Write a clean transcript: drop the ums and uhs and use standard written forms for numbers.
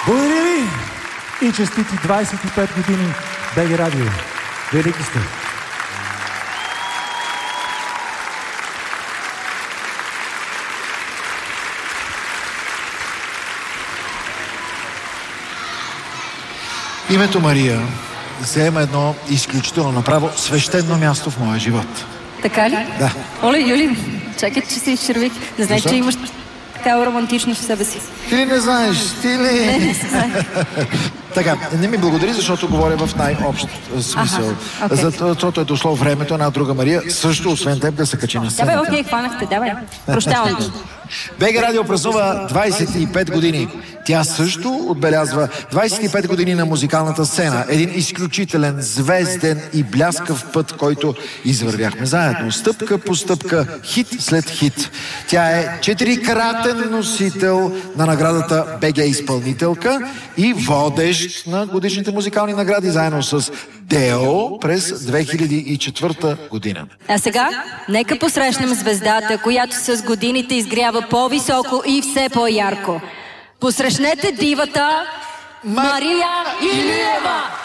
Благодаря ви и честити 25 години БГ Радио. Велики сте! Името Мария заема едно изключително направо свещено място в моя живот. Така ли? Да. Оле, Юли, чакай, че се изчервих. Не знаеш, че имаш такава романтичност в себе си. Ти ли не знаеш? Ти ли? Не знае. Така, не ми благодари, защото говоря в най-общ смисъл. Защото е дошло времето една друга Мария, също освен теб, да се качи на сцената. Давай, окей, хванахте, давай. Прощавам ти. БГ Радио празнува 25 години. Тя също отбелязва 25 години на музикалната сцена. Един изключителен, звезден и бляскав път, който извървяхме заедно. Стъпка по стъпка, хит след хит. Тя е 4-кратен носител на наградата БГ изпълнителка и водещ на годишните музикални награди, заедно с Део през 2004 година. А сега, нека посрещнем звездата, която с годините изгрява по-високо и все по-ярко. Посрещнете дивата Мария Илиева!